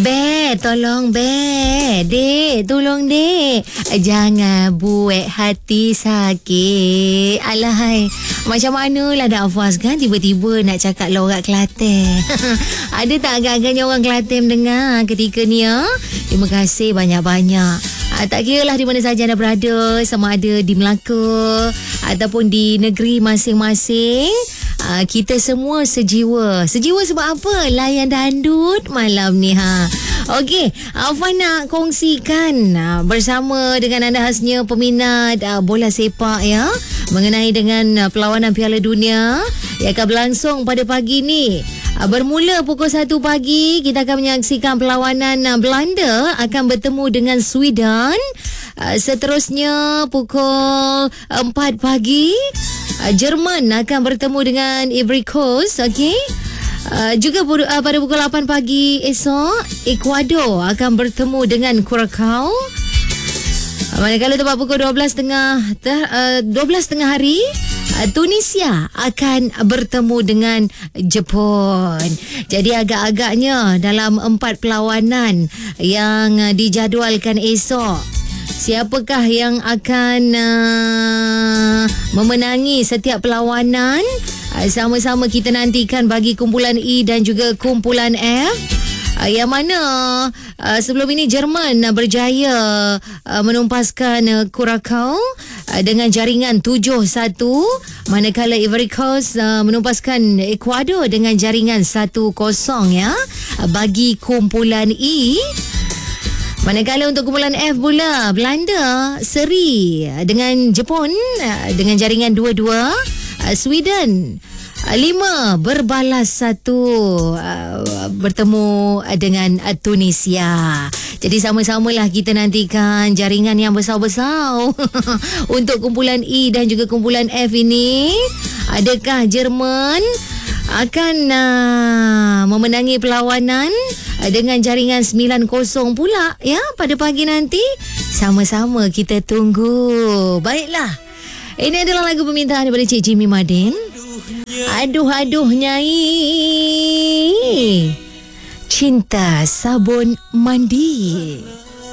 Tolong Dek, tolong Dek. Jangan buat hati sakit. Alahai, macam manalah dah Hafaz kan tiba-tiba nak cakap logat Kelantan. Ada tak agak-agaknya orang Kelantan dengar ketika ni ya? Terima kasih banyak-banyak. Tak kira lah di mana saja anda berada, sama ada di Melaka ataupun di negeri masing-masing. Kita semua sejiwa. Sejiwa sebab apa? Layan dandut malam ni ha. Okey, Afan nak kongsikan bersama dengan anda khasnya peminat bola sepak ya, mengenai dengan perlawanan Piala Dunia yang akan berlangsung pada pagi ni. Bermula pukul 1 pagi, kita akan menyaksikan perlawanan Belanda akan bertemu dengan Sweden. Seterusnya pukul 4 pagi, Jerman akan bertemu dengan Ivory Coast. Okey. Juga pada pukul 8 pagi esok, Ecuador akan bertemu dengan Curacao. Manakala tepat pukul 12.30 hari, Tunisia akan bertemu dengan Jepun. Jadi agak-agaknya dalam 4 perlawanan yang dijadualkan esok, siapakah yang akan memenangi setiap perlawanan? Sama-sama kita nantikan bagi kumpulan E dan juga kumpulan F. Yang mana sebelum ini Jerman berjaya menumpaskan Curacao dengan jaringan 7-1, manakala Ivory Coast menumpaskan Ecuador dengan jaringan 1-0 ya bagi kumpulan E. Manakala untuk kumpulan F pula, Belanda seri dengan Jepun dengan jaringan 2-2. Sweden 5 berbalas 1 bertemu dengan Tunisia. Jadi sama-samalah kita nantikan jaringan yang besar-besar untuk kumpulan E dan juga kumpulan F ini. Adakah Jerman akan memenangi perlawanan dengan jaringan 9-0 pula ya pada pagi nanti? Sama-sama kita tunggu. Baiklah, ini adalah lagu permintaan daripada Cik Jimmy Madin. Aduh Nyai, Cinta Sabun Mandi.